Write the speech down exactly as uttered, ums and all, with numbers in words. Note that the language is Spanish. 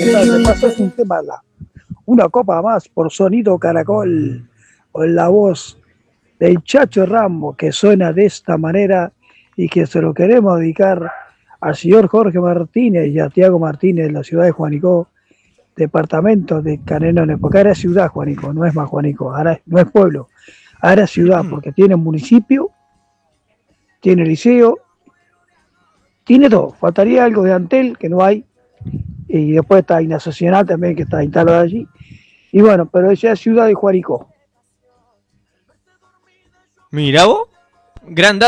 se pasa un tema, la, una copa más por Sonido Caracol, o la voz del Chacho Rambo, que suena de esta manera y que se lo queremos dedicar al señor Jorge Martínez y a Tiago Martínez de la ciudad de Juanico, departamento de Canelones, porque ahora es ciudad Juanico, no es más Juanico, ahora no es pueblo, ahora es ciudad, porque tiene municipio, tiene liceo, tiene todo, faltaría algo de Antel, que no hay, y después está Inacional también, que está instalado allí, y bueno, pero esa es ciudad de Juanico. Mira vos, gran